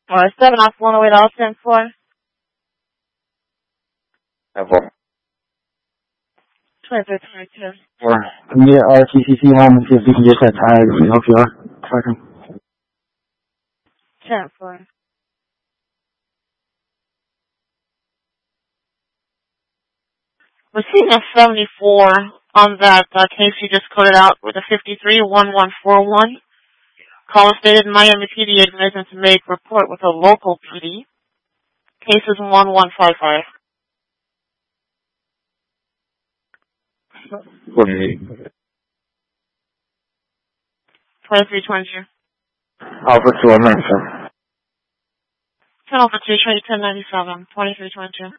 Or 7 off 108 all 10 4. 10-4. 2322. Or can we get RTCC home and see if we can get that tag with the LPR tracking? 10 4. We're seeing a 74 on that case you just coded out with a 531141. Caller stated Miami PD advising to make report with a local PD. Case is 1155. 2320. Alpha 2 America. 10 over 2, 1097. 2320.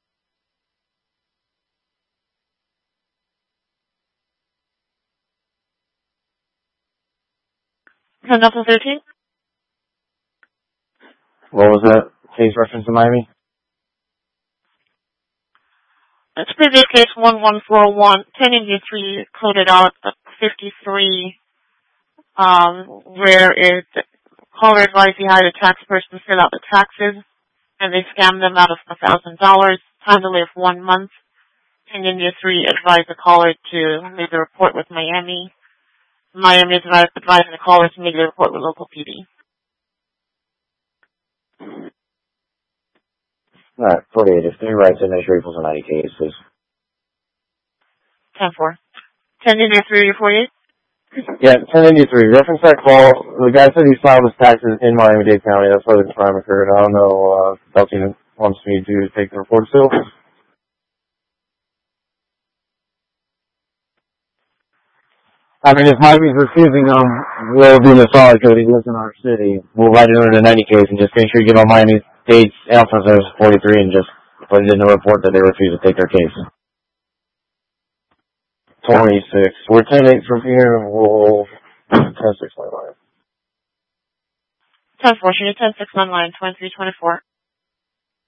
10 over 13. What was that case reference to Miami? It's previous case 1141. 10 India 3 coded out 53, where caller advised he hired a tax person to fill out the taxes, and they scammed them out of $1,000. Time delay of 1 month. 10 India 3 advised the caller to make the report with Miami. Miami is advising the caller to make the report with local PD. Alright, 48. If 3 writes in, make sure equals a 90 case, please. 10-4. 10 India 3, you're 48? Yeah, 1083. Reference that call. The guy said he filed his taxes in Miami-Dade County. That's where the crime occurred. I don't know if Deltine wants me to take the report still. I mean, if Miami's refusing them, we'll do the solid code. He lives in our city. We'll write it under the 90 case and just make sure you give all Miami-Dade's officers 43 and just put it in the report that they refuse to take their case. 26. We're 10-8 from here. We'll 10-6 my line. 10-4, 10-6 on line, 2324.